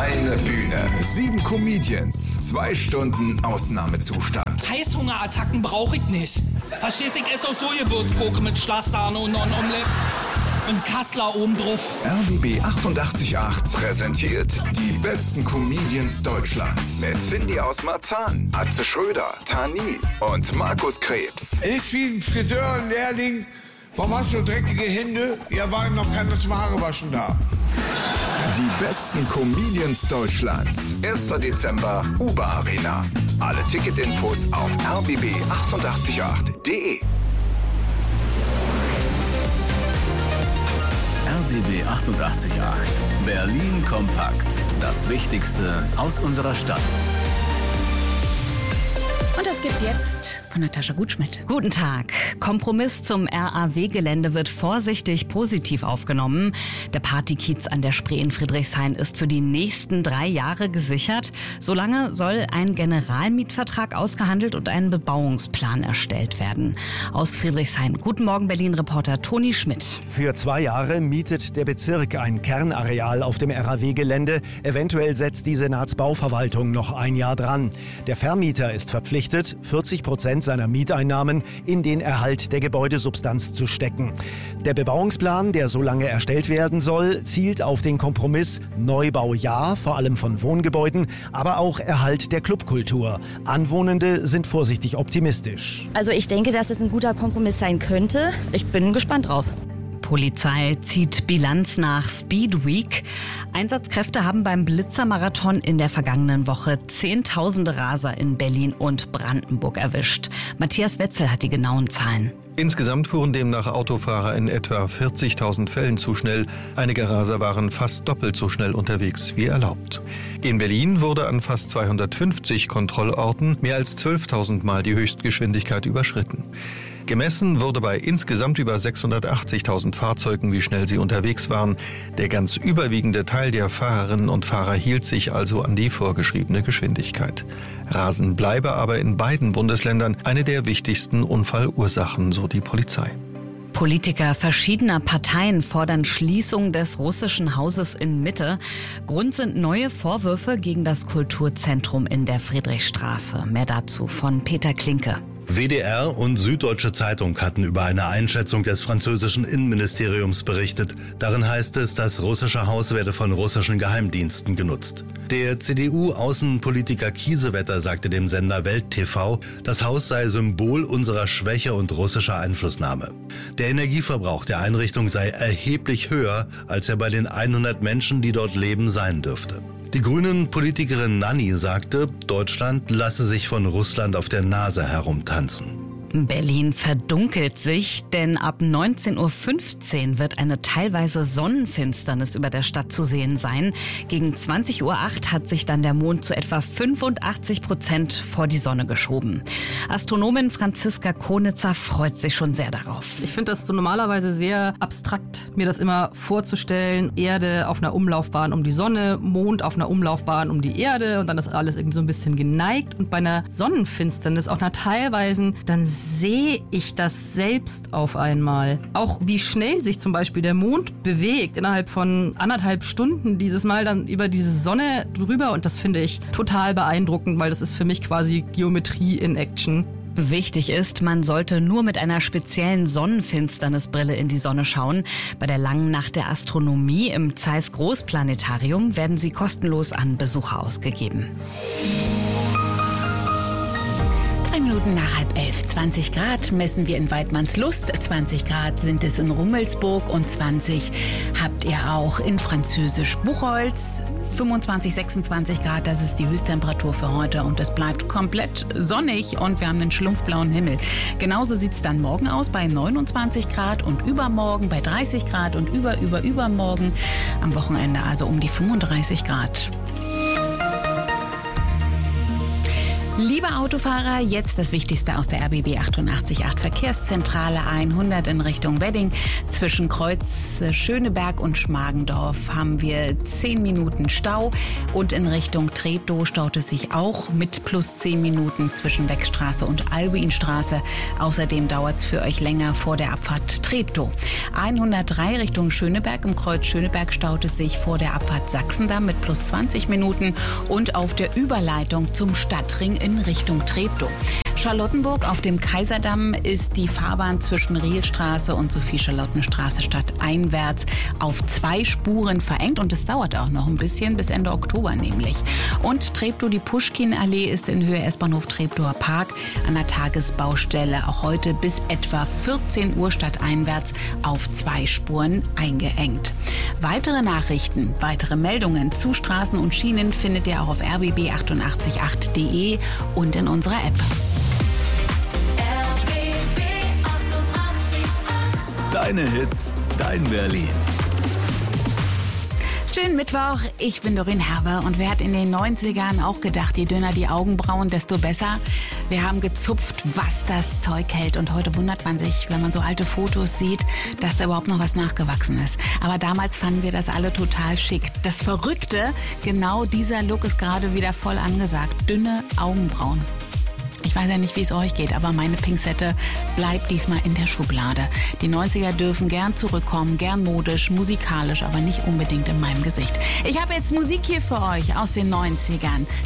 Eine Bühne, 7 Comedians, 2 Stunden Ausnahmezustand. Heißhungerattacken brauche ich nicht. Verstehst du, ich esse auch so Gewürzgurke mit Schlagsahne und noch ein Omelett. Und Kassler oben drauf. RBB 88.8 präsentiert die besten Comedians Deutschlands. Mit Cindy aus Marzahn, Atze Schröder, Tani und Markus Krebs. Ist wie ein Friseurlehrling. Warum hast du dreckige Hände? Ja, war noch keiner zum Haarewaschen da. Die besten Comedians Deutschlands. 1. Dezember, Uber Arena. Alle Ticketinfos auf rbb888.de. RBB 88.8. Berlin kompakt. Das Wichtigste aus unserer Stadt. Und das gibt's jetzt von Natascha Gutschmidt. Guten Tag. Kompromiss zum RAW-Gelände wird vorsichtig positiv aufgenommen. Der Partykiez an der Spree in Friedrichshain ist für die nächsten 3 Jahre gesichert. Solange soll ein Generalmietvertrag ausgehandelt und ein Bebauungsplan erstellt werden. Aus Friedrichshain. Guten Morgen, Berlin-Reporter Toni Schmidt. Für 2 Jahre mietet der Bezirk ein Kernareal auf dem RAW-Gelände. Eventuell setzt die Senatsbauverwaltung noch 1 Jahr dran. Der Vermieter ist verpflichtet, 40% seiner Mieteinnahmen in den Erhalt der Gebäudesubstanz zu stecken. Der Bebauungsplan, der so lange erstellt werden soll, zielt auf den Kompromiss Neubau ja, vor allem von Wohngebäuden, aber auch Erhalt der Clubkultur. Anwohnende sind vorsichtig optimistisch. Also ich denke, dass es ein guter Kompromiss sein könnte. Ich bin gespannt drauf. Polizei zieht Bilanz nach Speed Week. Einsatzkräfte haben beim Blitzermarathon in der vergangenen Woche Zehntausende Raser in Berlin und Brandenburg erwischt. Matthias Wetzel hat die genauen Zahlen. Insgesamt fuhren demnach Autofahrer in etwa 40.000 Fällen zu schnell. Einige Raser waren fast doppelt so schnell unterwegs wie erlaubt. In Berlin wurde an fast 250 Kontrollorten mehr als 12.000 Mal die Höchstgeschwindigkeit überschritten. Gemessen wurde bei insgesamt über 680.000 Fahrzeugen, wie schnell sie unterwegs waren. Der ganz überwiegende Teil der Fahrerinnen und Fahrer hielt sich also an die vorgeschriebene Geschwindigkeit. Rasen bleibe aber in beiden Bundesländern eine der wichtigsten Unfallursachen, so die Polizei. Politiker verschiedener Parteien fordern Schließung des russischen Hauses in Mitte. Grund sind neue Vorwürfe gegen das Kulturzentrum in der Friedrichstraße. Mehr dazu von Peter Klinke. WDR und Süddeutsche Zeitung hatten über eine Einschätzung des französischen Innenministeriums berichtet. Darin heißt es, das russische Haus werde von russischen Geheimdiensten genutzt. Der CDU-Außenpolitiker Kiesewetter sagte dem Sender Welt TV, das Haus sei Symbol unserer Schwäche und russischer Einflussnahme. Der Energieverbrauch der Einrichtung sei erheblich höher, als er bei den 100 Menschen, die dort leben, sein dürfte. Die Grünen-Politikerin Nanni sagte, Deutschland lasse sich von Russland auf der Nase herumtanzen. Berlin verdunkelt sich, denn ab 19.15 Uhr wird eine teilweise Sonnenfinsternis über der Stadt zu sehen sein. Gegen 20.08 Uhr hat sich dann der Mond zu etwa 85% vor die Sonne geschoben. Astronomin Franziska Konitzer freut sich schon sehr darauf. Ich finde das so normalerweise sehr abstrakt, mir das immer vorzustellen. Erde auf einer Umlaufbahn um die Sonne, Mond auf einer Umlaufbahn um die Erde und dann ist alles irgendwie so ein bisschen geneigt. Und bei einer Sonnenfinsternis, auch einer teilweisen, dann sehe ich das selbst auf einmal. Auch wie schnell sich zum Beispiel der Mond bewegt, innerhalb von 1,5 Stunden dieses Mal dann über diese Sonne drüber. Und das finde ich total beeindruckend, weil das ist für mich quasi Geometrie in Action. Wichtig ist, man sollte nur mit einer speziellen Sonnenfinsternisbrille in die Sonne schauen. Bei der langen Nacht der Astronomie im Zeiss Großplanetarium werden sie kostenlos an Besucher ausgegeben. 3 Minuten nach 10:30. 20 Grad messen wir in Weidmannslust. 20 Grad sind es in Rummelsburg und 20 habt ihr auch in Französisch Buchholz. 25, 26 Grad, das ist die Höchsttemperatur für heute und es bleibt komplett sonnig und wir haben einen schlumpfblauen Himmel. Genauso sieht es dann morgen aus bei 29 Grad und übermorgen bei 30 Grad und übermorgen am Wochenende also um die 35 Grad. Liebe Autofahrer, jetzt das Wichtigste aus der RBB 88.8 Verkehrszentrale 100 in Richtung Wedding. Zwischen Kreuz Schöneberg und Schmargendorf haben wir 10 Minuten Stau und in Richtung Treptow staut es sich auch mit plus 10 Minuten zwischen Beckstraße und Albuinstraße. Außerdem dauert es für euch länger vor der Abfahrt Treptow. 103 Richtung Schöneberg. Im Kreuz Schöneberg staut es sich vor der Abfahrt Sachsendamm mit plus 20 Minuten und auf der Überleitung zum Stadtring in Richtung Treptow. Charlottenburg auf dem Kaiserdamm ist die Fahrbahn zwischen Rielstraße und Sophie-Charlotten-Straße stadteinwärts auf 2 Spuren verengt und es dauert auch noch ein bisschen, bis Ende Oktober nämlich. Und Treptow, die Puschkin-Allee ist in Höhe S-Bahnhof Treptower Park an der Tagesbaustelle auch heute bis etwa 14 Uhr stadteinwärts auf 2 Spuren eingeengt. Weitere Nachrichten, weitere Meldungen zu Straßen und Schienen findet ihr auch auf rbb888.de und in unserer App. Deine Hits, dein Berlin. Schönen Mittwoch, ich bin Doreen Herber und wer hat in den 90ern auch gedacht, je dünner die Augenbrauen, desto besser. Wir haben gezupft, was das Zeug hält und heute wundert man sich, wenn man so alte Fotos sieht, dass da überhaupt noch was nachgewachsen ist. Aber damals fanden wir das alle total schick. Das Verrückte, genau dieser Look ist gerade wieder voll angesagt. Dünne Augenbrauen. Ich weiß ja nicht, wie es euch geht, aber meine Pinzette bleibt diesmal in der Schublade. Die 90er dürfen gern zurückkommen, gern modisch, musikalisch, aber nicht unbedingt in meinem Gesicht. Ich habe jetzt Musik hier für euch aus den 90ern.